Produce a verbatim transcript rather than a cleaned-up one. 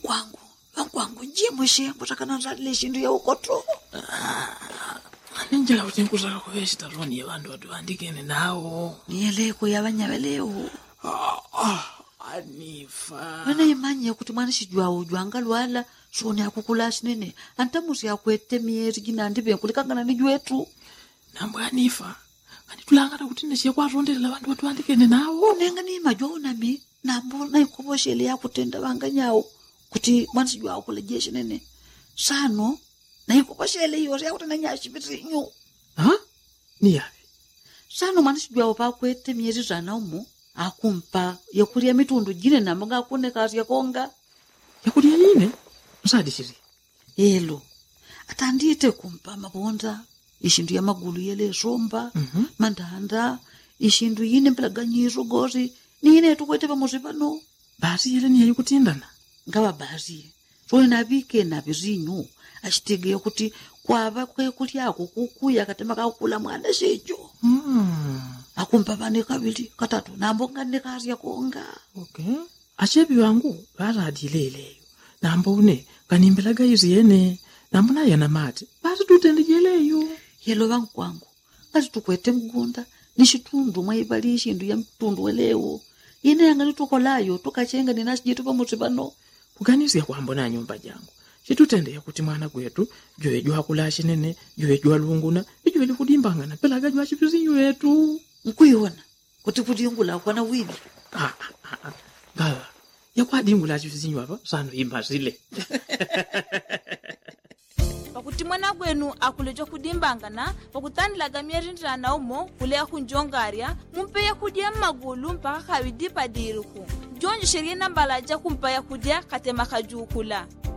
Wankwangu, wankwangu njimwe shembo takana nzalile shindu ya ukoto. Ninjala kuti nkutaka kuyeshita roni yabantu batwandikene nawo. Niyeleko yabanyabeleo. Ah, ah, Anifa. Wana imanya kuti mwana shijwa ujwanga lwala shoni akukula sinene. Antamusi yakwete mieri jina ndibe kulikangana nijwetu. Nambo Anifa. Kani tulangata kuti neshiye kwa rondela abantu batwandikene nawo. Nenga ni majona mi. Nambo na ikuboshele ya kutenda wanga nyao. Kuti mwana shijwa ukula jeshi nene. Sano. Na ikuboshele hiyo ya kutenda nyashi bitinyu. Ha? Ni yapi? Sano mwana shijwa upa kwete mieri zana umu. Akumpa yakuria mitundu jine namanga akune kazi ya konga. Yakuria yine? Msadi shiri? Elo. Atandite kumpa mabonda. Ishindu ya magulu yele somba. Mm-hmm. Mandanda. Ishindu yine mpelaganyizo gozi. Ni yine tukwete pa muzipano. Basi yele ni ya yukutindana? Ngawa basi. So inabike na bizinyu. Ashitige yakuti kwa hava kwe kuti yako kukuya katema kakula mwana shijo. Hmm. Akumpa bane kabili katatu. Nambonga ne kazi ya konga. Okay. Achebi wangu bara adileleyo. Nambone kanimbelaga yuzi yene. Nambona yana mati. Basi tutendejeleyo. Yelo wangu kwangu. Kasi tukwete mgunda. Nishitundu maibali ishindu ya mtundu welewo. Yene yangani tukolayo. Tukachenga ni nasi jitu pa mutibano. Kuganisi ya kuambona nyumba jangu. Chitutende ya kuti mwana kwetu. Jue jua kulashi nene. Jue jua lunguna. Jue li kudimbangana. Pelaga jua chipizi yuetu. Nkuyona. Kuti kuti yungula kwa na wili. Ah, ah, ah. Gawa. Ya kwa dingula chipizi yuapa. Sano imazile. Pakuti mwana gwenu akulejo kudimbangana, pakutanilaga mierintra na umo, kulea kunjongaria, mumpeya kudia magulu mpaka kawidipa diriku. Jonji sherie nambalaja kumpaya kudia katema kajukula.